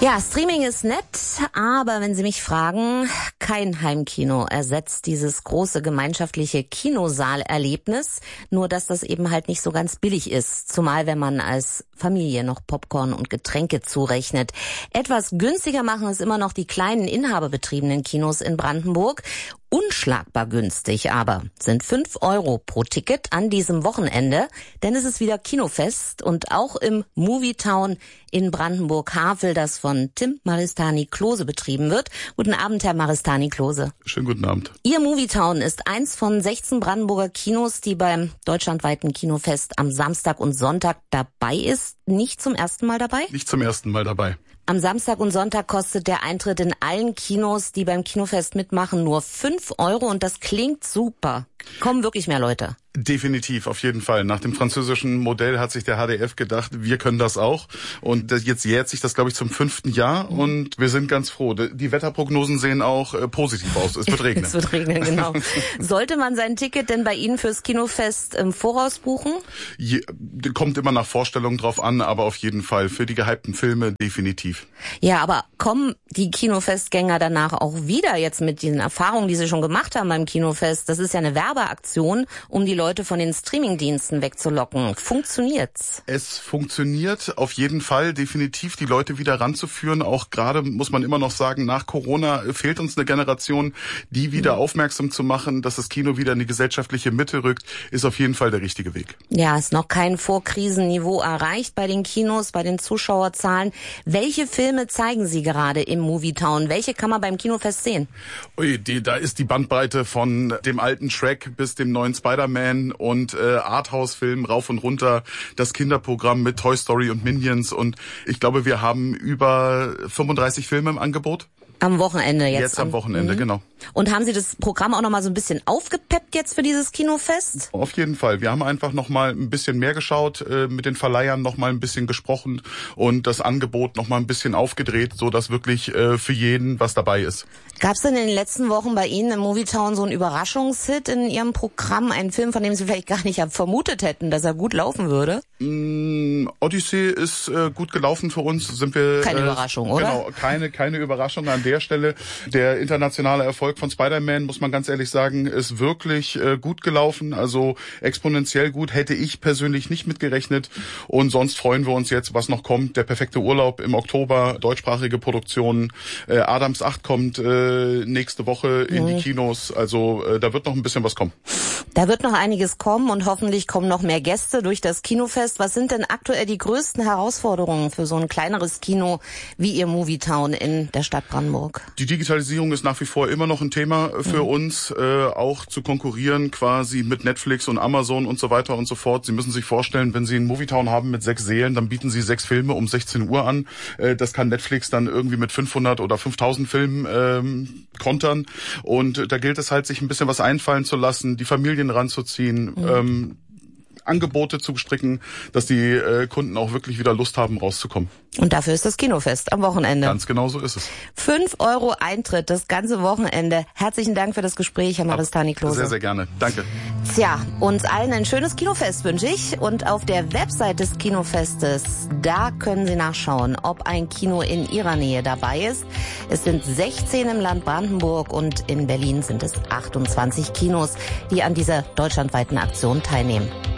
Ja, Streaming ist nett, aber wenn Sie mich fragen, kein Heimkino ersetzt dieses große gemeinschaftliche Kinosaalerlebnis, nur dass das eben halt nicht so ganz billig ist, zumal wenn man als Familie noch Popcorn und Getränke zurechnet. Etwas günstiger machen es immer noch die kleinen inhaberbetriebenen Kinos in Brandenburg. Unschlagbar günstig aber sind 5 € pro Ticket an diesem Wochenende, denn es ist wieder Kinofest und auch im Movietown in Brandenburg-Havel, das von Tim Maristani-Klose betrieben wird. Guten Abend, Herr Maristani-Klose. Schönen guten Abend. Ihr Movietown ist eins von 16 Brandenburger Kinos, die beim deutschlandweiten Kinofest am Samstag und Sonntag dabei ist. Nicht zum ersten Mal dabei? Nicht zum ersten Mal dabei. Am Samstag und Sonntag kostet der Eintritt in allen Kinos, die beim Kinofest mitmachen, nur 5 € und das klingt super. Kommen wirklich mehr Leute? Definitiv, auf jeden Fall. Nach dem französischen Modell hat sich der HDF gedacht, wir können das auch. Und jetzt jährt sich das, glaube ich, zum 5. Jahr und wir sind ganz froh. Die Wetterprognosen sehen auch positiv aus. Es wird regnen. Es wird regnen, genau. Sollte man sein Ticket denn bei Ihnen fürs Kinofest im Voraus buchen? Kommt immer nach Vorstellung drauf an, aber auf jeden Fall für die gehypten Filme definitiv. Ja, aber kommen die Kinofestgänger danach auch wieder jetzt mit diesen Erfahrungen, die sie schon gemacht haben beim Kinofest? Das ist ja eine Werbeaktion, um die Leute von den Streamingdiensten wegzulocken. Funktioniert's? Es funktioniert auf jeden Fall, definitiv die Leute wieder ranzuführen. Auch gerade, muss man immer noch sagen, nach Corona fehlt uns eine Generation, die wieder aufmerksam zu machen, dass das Kino wieder in die gesellschaftliche Mitte rückt, ist auf jeden Fall der richtige Weg. Ja, ist noch kein Vorkrisenniveau erreicht bei den Kinos, bei den Zuschauerzahlen. Welche Filme zeigen Sie gerade im Movietown? Welche kann man beim Kinofest sehen? Ui, da ist die Bandbreite von dem alten Shrek bis dem neuen Spider-Man und Arthouse-Filmen rauf und runter, das Kinderprogramm mit Toy Story und Minions und ich glaube, wir haben über 35 Filme im Angebot. Am Wochenende jetzt? Jetzt am Wochenende, genau. Und haben Sie das Programm auch noch mal so ein bisschen aufgepeppt jetzt für dieses Kinofest? Auf jeden Fall. Wir haben einfach noch mal ein bisschen mehr geschaut, mit den Verleihern noch mal ein bisschen gesprochen und das Angebot noch mal ein bisschen aufgedreht, so dass wirklich für jeden was dabei ist. Gab es denn in den letzten Wochen bei Ihnen im Movietown so einen Überraschungshit in Ihrem Programm? Einen Film, von dem Sie vielleicht gar nicht vermutet hätten, dass er gut laufen würde? Odyssey ist gut gelaufen für uns. Sind wir keine Überraschung, oder? Genau, keine Überraschung an der Stelle. Der internationale Erfolg von Spider-Man, muss man ganz ehrlich sagen, ist wirklich gut gelaufen. Also exponentiell gut, hätte ich persönlich nicht mitgerechnet. Und sonst freuen wir uns jetzt, was noch kommt. Der perfekte Urlaub im Oktober, deutschsprachige Produktionen. Adams 8 kommt nächste Woche in die Kinos. Also da wird noch ein bisschen was kommen. Da wird noch einiges kommen und hoffentlich kommen noch mehr Gäste durch das Kinofest. Was sind denn aktuell die größten Herausforderungen für so ein kleineres Kino wie Ihr Movietown in der Stadt Brandenburg? Die Digitalisierung ist nach wie vor immer noch ein Thema für uns, auch zu konkurrieren quasi mit Netflix und Amazon und so weiter und so fort. Sie müssen sich vorstellen, wenn Sie einen Movietown haben mit 6 Sälen, dann bieten Sie 6 Filme um 16 Uhr an. Das kann Netflix dann irgendwie mit 500 oder 5000 Filmen kontern. Und da gilt es halt, sich ein bisschen was einfallen zu lassen, die Familien ranzuziehen, Angebote zu stricken, dass die Kunden auch wirklich wieder Lust haben, rauszukommen. Und dafür ist das Kinofest am Wochenende. Ganz genau so ist es. 5 € Eintritt, das ganze Wochenende. Herzlichen Dank für das Gespräch, Herr Maristani-Klose. Sehr, sehr gerne. Danke. Tja, uns allen ein schönes Kinofest wünsche ich. Und auf der Website des Kinofestes, da können Sie nachschauen, ob ein Kino in Ihrer Nähe dabei ist. Es sind 16 im Land Brandenburg und in Berlin sind es 28 Kinos, die an dieser deutschlandweiten Aktion teilnehmen.